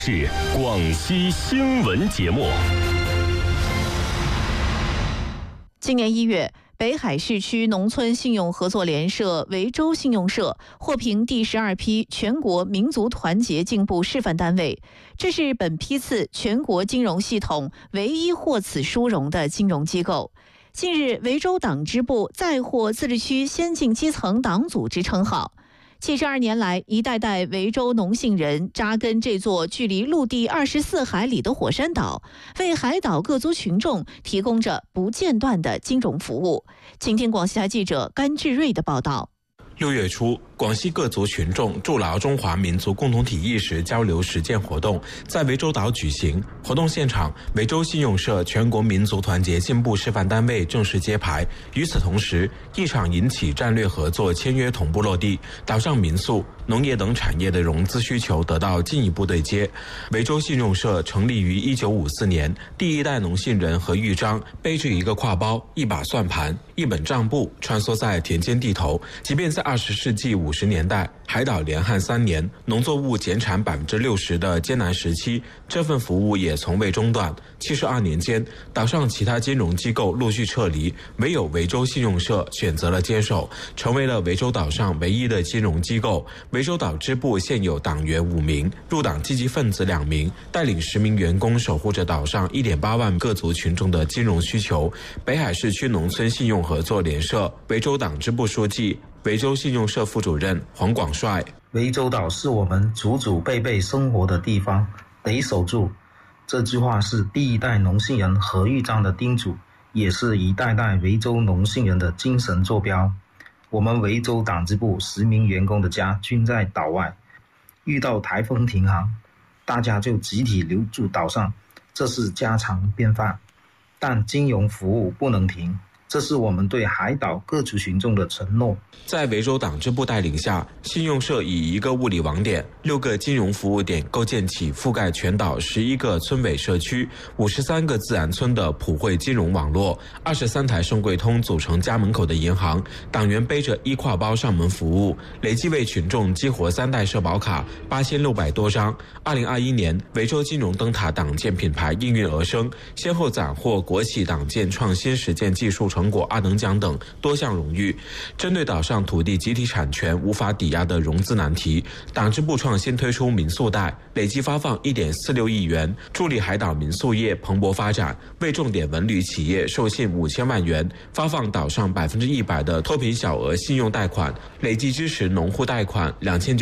是广西新闻节目。 今年1月，北海市区农村信用合作联社维州信用社获评第12批全国民族团结进步示范单位，这是本批次全国金融系统唯一获此殊荣的金融机构。近日，维州党支部再获自治区先进基层党组织称号。72年来，一代代维州农姓人扎根这座距离陆地24海里的火山岛，为海岛各族群众提供着不间断的金融服务。请听广西台记者甘志瑞的报道。 6月初，广西各族群众筑牢中华民族共同体意识交流实践活动在涠洲岛举行。活动现场，涠洲信用社全国民族团结进步示范单位正式揭牌。与此同时，一场引起战略合作签约同步落地，岛上民宿、农业等产业的融资需求得到进一步对接。涠洲信用社成立于1954年，第一代农信人何玉章背着一个挎包、一把算盘、一本账簿，穿梭在田间地头。即便在20世纪50年代，海岛连旱3年，农作物减产60%的艰难时期，这份服务也从未中断。72年间，岛上其他金融机构陆续撤离，唯有涠洲信用社选择了坚守，成为了涠洲岛上唯一的金融机构。涠洲岛支部现有党员5名，入党积极分子2名，带领10名员工守护着岛上1.8万各族群众的金融需求。北海市区农村信用合作联社涠洲党支部书记、涠洲信用社副主任黄广帅： 涠洲岛是我们祖祖辈辈生活的地方，得守住。这句话是第一代农信人何玉章的叮嘱，也是一代代涠洲农信人的精神坐标。我们涠洲党支部10名员工的家均在岛外，遇到台风停航，大家就集体留住岛上，这是家常便饭。但金融服务不能停，这是我们对海岛各族群众的承诺。 在涠洲党支部带领下，信用社以1个物理网点、6个金融服务点构建起覆盖全岛11个村委社区、53个自然村的普惠金融网络，23台盛贵通组成家门口的银行，党员背着1挎包上门服务，累计为群众激活3代社保卡8600多张。2021年，涠洲金融灯塔党建品牌应运而生，先后斩获国企党建创新实践技术成果2等奖等多项荣誉。针对岛上土地集体产权无法抵押的融资难题，党支部创新推出民宿贷，累计发放1.46亿元，助力海岛民宿业蓬勃发展，为重点文旅企业授信5000万元，发放岛上100%的脱贫小额信用贷款，累计支持农户贷款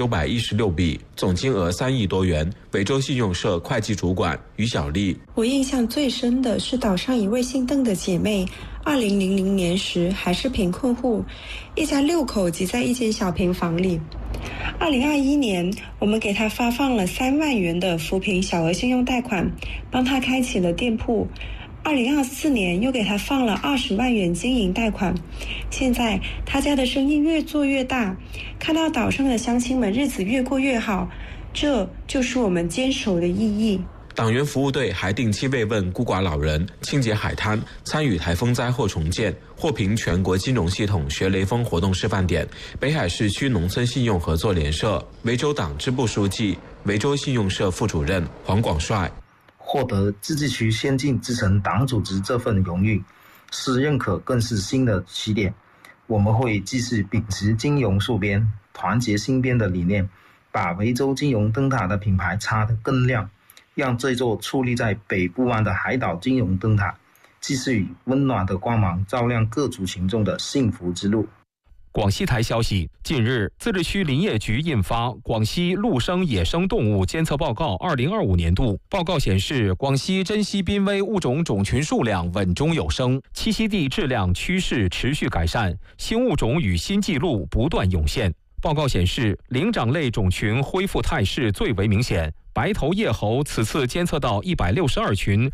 2916笔，总金额3亿多元。涠洲信用社会计主管于小丽： 我印象最深的是岛上一位姓邓的姐妹，2000年时还是贫困户，一家6口挤在一间小平房里。2021年，我们给她发放了3万元的扶贫小额信用贷款，帮她开启了店铺。2024年又给她放了20万元经营贷款。现在她家的生意越做越大，看到岛上的乡亲们日子越过越好，这就是我们坚守的意义。 党员服务队还定期慰问孤寡老人、清洁海滩，参与台风灾后重建，获评全国金融系统学雷锋活动示范点。北海市区农村信用合作联社涠洲党支部书记、涠洲信用社副主任黄广帅： 获得自治区先进基层党组织这份荣誉，是认可更是新的起点。我们会继续秉持金融戍边、团结新边的理念，把涠洲金融灯塔的品牌擦得更亮，让这座矗立在北部湾的海岛金融灯塔继续以温暖的光芒照亮各族群众的幸福之路。 广西台消息，近日，自治区林业局印发《广西陆生野生动物监测报告2025年度》。报告显示，广西珍稀濒危物种种群数量稳中有升，栖息地质量趋势持续改善，新物种与新纪录不断涌现。报告显示，灵长类种群恢复态势最为明显。白头叶猴此次监测到162群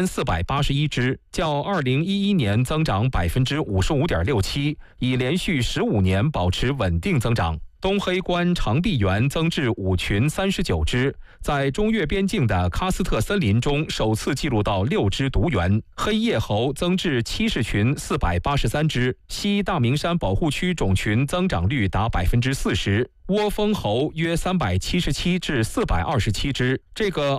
，1481只，较2011年增长55.67%，已连续15年保持稳定增长。 东黑关长臂猿增至5群39只，在中越边境的喀斯特森林中首次记录到6只独猿。黑叶猴增至70群483只，西大明山保护区种群增长率达40%。窝蜂猴约377至427只，这个